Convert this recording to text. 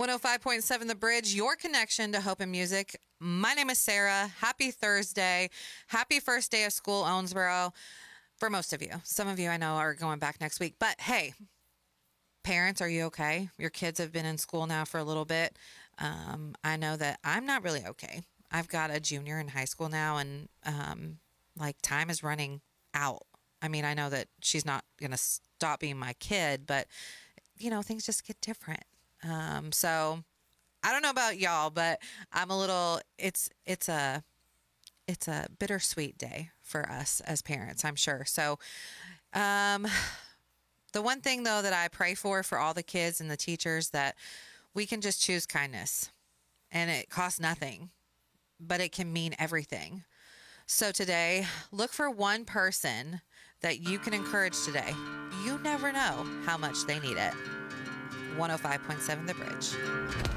105.7 The Bridge, your connection to hope and music. My name is Sarah. Happy Thursday. Happy first day of school, Owensboro. For most of you. Some of you I know are going back next week. But hey, parents, are you okay? Your kids have been in school now for a little bit. I know that I'm not really okay. I've got a junior in high school now, and time is running out. I mean, I know that she's not going to stop being my kid, but, things just get different. So I don't know about y'all, but I'm a little, it's a bittersweet day for us as parents, I'm sure. So, the one thing though that I pray for all the kids and the teachers, that we can just choose kindness, and it costs nothing, but it can mean everything. So today, look for one person that you can encourage today. You never know how much they need it. 105.7 The Bridge.